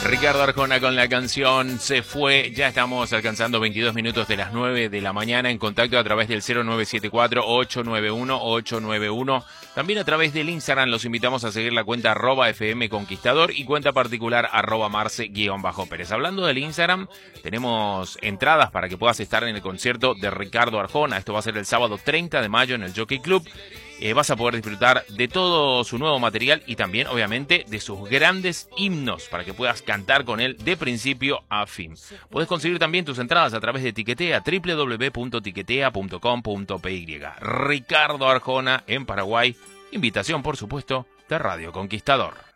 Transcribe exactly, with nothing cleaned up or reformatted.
Ricardo Arjona con la canción Se Fue. Ya estamos alcanzando veintidós minutos de las nueve de la mañana. En contacto a través del cero nueve siete cuatro, ocho nueve uno, ocho nueve uno. También a través del Instagram los invitamos a seguir la cuenta arroba F M Conquistador y cuenta particular arroba Marce guión bajo Pérez. Hablando del Instagram, tenemos entradas para que puedas estar en el concierto de Ricardo Arjona. Esto va a ser el sábado treinta de mayo en el Jockey Club. Eh, vas a poder disfrutar de todo su nuevo material y también, obviamente, de sus grandes himnos para que puedas cantar con él de principio a fin. Puedes conseguir también tus entradas a través de Tiquetea, doble u doble u doble u punto tiquetea punto com punto pe y. Ricardo Arjona en Paraguay. Invitación, por supuesto, de Radio Conquistador.